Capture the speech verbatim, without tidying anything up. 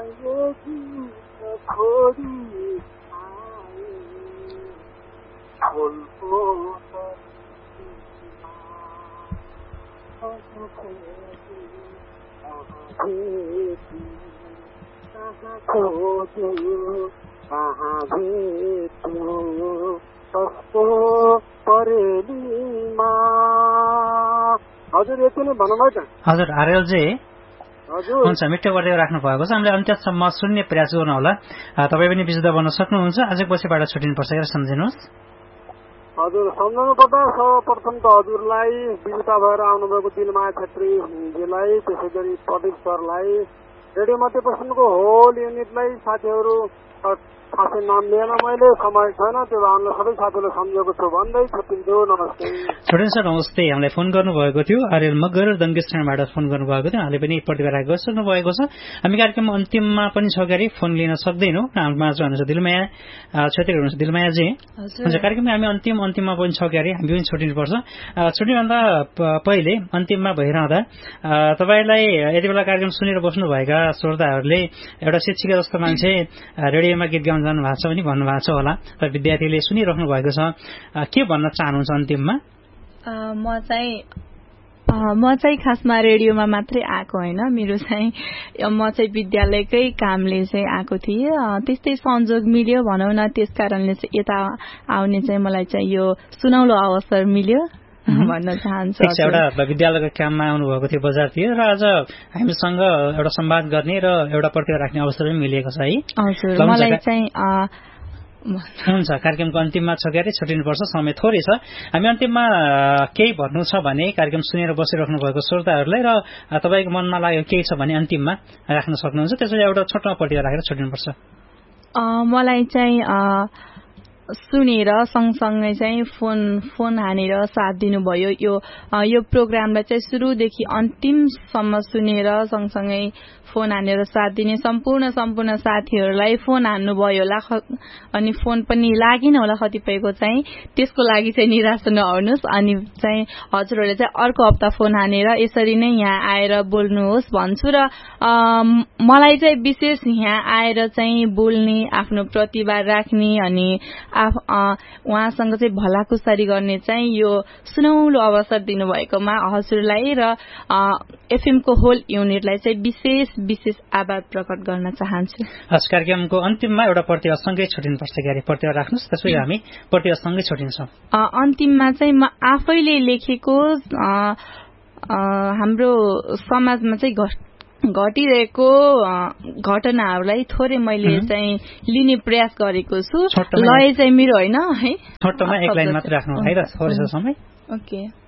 हजुर यति नै भन्नुभयो त। हजुर आर्यलजी हुन्छ, मिठो गर्दै राख्नु भएको छ। हामीले अन्त्यसम्म सुन्ने प्रयास गर्नु होला। तपाईँ पनि विजुद्ध बन्न सक्नुहुन्छ। आजको पछिबाट छुट्टिनुपर्छ र सम्झिनुहोस्। हजुर सम्झाउनु पर्दा सर्वप्रथम त हजुरलाई विजेता भएर आउनुभएको दिलमाया छेत्रीजीलाई, त्यसै गरी प्रदीप सरलाई, रेडियो मध्यपश्चिमको होल युनिटलाई, साथीहरू खासै नाम लिएन मैले, समय छैन, त्यो भएर सबै साथीहरूलाई सम्झेको छु भन्दै छुट्टिन्छु। नमस्ते। छुट्टिन्छ, नमस्ते। हामीलाई फोन गर्नुभएको थियो आर्यल मगर दङ्गेश्वरबाट फोन गर्नुभएको थियो। उहाँले पनि प्रतिक्रिया गरिसक्नु भएको छ। हामी कार्यक्रम अन्तिममा पनि छ गरी फोन लिन सक्दैनौँ। हाम्रोमा हुनुहुन्छ दिलमाया छेत्री हुनुहुन्छ। दिलमायाजी हुन्छ, कार्यक्रममा हामी अन्तिम अन्तिममा पनि छ गरी हामी पनि छुट्टिनुपर्छ। छुट्टिनुभन्दा पहिले अन्तिममा भइरहँदा तपाईँलाई यति बेला कार्यक्रम सुनेर बस्नुभएका श्रोताहरूले एउटा शिक्षिका जस्तो मान्छे रेडियोमा गीत गाउन जानु भएको छ भने भन्नुभएको छ होला, तर विद्यार्थीले सुनिराख्नु भएको छ, के भन्न चाहनुहुन्छ अन्तिममा? म चाहिँ म चाहिँ खासमा रेडियोमा मात्रै आएको होइन, मेरो चाहिँ म चाहिँ विद्यालयकै कामले चाहिँ आएको थिएँ। त्यस्तै संयोग मिल्यो भनौँ न, त्यस कारणले चाहिँ यता आउने चाहिँ मलाई चाहिँ यो सुनौलो अवसर मिल्यो भन्न चाहन्छु। एउटा विद्यालयको काममा आउनुभएको थियो बजारतिर र आज हामीसँग एउटा संवाद गर्ने र एउटा प्रतिक्रिया राख्ने अवसर पनि मिलेको छ है। हजुर, मलाई चाहिँ हुन्छ, कार्यक्रमको अन्तिममा छ गरी छुट्टिनुपर्छ, समय थोरै छ। हामी अन्तिममा केही भन्नु छ भने कार्यक्रम सुनेर बसिराख्नु भएको श्रोताहरूलाई र तपाईँको मनमा लाग्यो केही छ भने अन्तिममा राख्न सक्नुहुन्छ। त्यसपछि एउटा छोटो प्रतिक्रिया राखेर छुट्टिनुपर्छ। मलाई चाहिँ सुनेर सँगसँगै चाहिँ फोन फोन हानेर साथ दिनुभयो। यो यो प्रोग्रामलाई चाहिँ सुरुदेखि अन्तिमसम्म सुनेर सँगसँगै फोन हानेर साथ दिने सम्पूर्ण सम्पूर्ण साथीहरूलाई फोन हान्नुभयो होला अनि फोन पनि लागेन होला कतिपयको चाहिँ, त्यसको लागि चाहिँ निराश नहुनुहोस्। अनि चाहिँ हजुरहरूले चाहिँ अर्को हप्ता फोन हानेर यसरी नै यहाँ आएर बोल्नुहोस् भन्छु। र मलाई चाहिँ विशेष यहाँ आएर चाहिँ बोल्ने, आफ्नो प्रतिभा राख्ने अनि उहाँसँग चाहिँ भलाकुसारी गर्ने चाहिँ यो सुनौलो अवसर दिनुभएकोमा हजुरलाई र एफएमको होल युनिटलाई चाहिँ विशेष विशेष आभार प्रकट गर्न चाहन्छु। हस्, कार्यक्रमको अन्तिममा एउटा प्रतिभासँगै छुट्टिनुपर्छ गरी प्रतिभा राख्नुहोस्, त्यसपछि हामी प्रतिभासँगै छुट्टिन्छौँ। अन्तिममा चाहिँ म आफैले लेखेको हाम्रो समाजमा चाहिँ घटिरहेको घटनाहरूलाई थोरै मैले चाहिँ लिने प्रयास गरेको छु। लय चाहिँ मेरो होइन है, छोटोमा एक लाइन मात्र राख्नु है त, थोरै छ समय। ओके।